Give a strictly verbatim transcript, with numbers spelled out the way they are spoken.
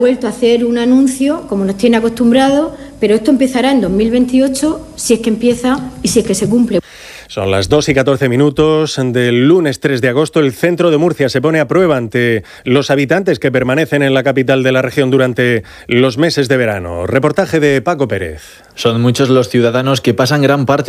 vuelto a hacer un anuncio, como nos tiene acostumbrados, pero esto empezará en dos mil veintiocho, si es que empieza y si es que se cumple. Son las dos y catorce minutos del lunes tres de agosto. El centro de Murcia se pone a prueba ante los habitantes que permanecen en la capital de la región durante los meses de verano. Reportaje de Paco Pérez. Son muchos los ciudadanos que pasan gran parte